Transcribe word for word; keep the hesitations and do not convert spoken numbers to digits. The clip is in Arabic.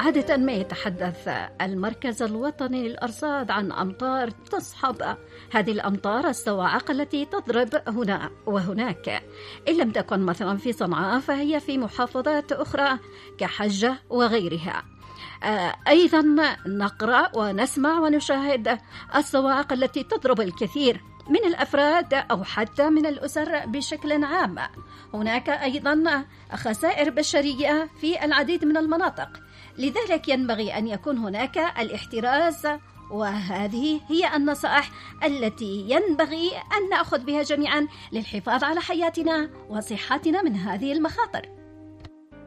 عادة ما يتحدث المركز الوطني للأرصاد عن أمطار تصحب هذه الأمطار الصواعق التي تضرب هنا وهناك، إن لم تكن مثلا في صنعاء فهي في محافظات أخرى كحجة وغيرها. أيضا نقرأ ونسمع ونشاهد الصواعق التي تضرب الكثير من الأفراد أو حتى من الأسر بشكل عام. هناك أيضا خسائر بشرية في العديد من المناطق، لذلك ينبغي أن يكون هناك الاحتراز، وهذه هي النصائح التي ينبغي أن نأخذ بها جميعا للحفاظ على حياتنا وصحتنا من هذه المخاطر.